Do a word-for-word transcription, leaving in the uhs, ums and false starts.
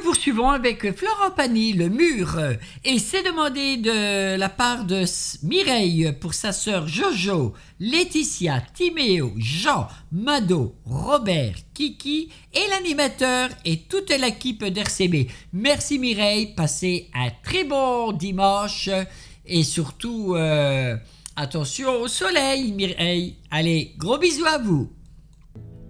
poursuivons avec Florent Pagny, le mur. Et c'est demandé de la part de Mireille pour sa sœur Jojo, Laetitia, Timéo, Jean, Mado, Robert, Kiki et l'animateur et toute l'équipe d'R C B. Merci Mireille, passez un très bon dimanche et surtout euh, attention au soleil Mireille. Allez, gros bisous à vous.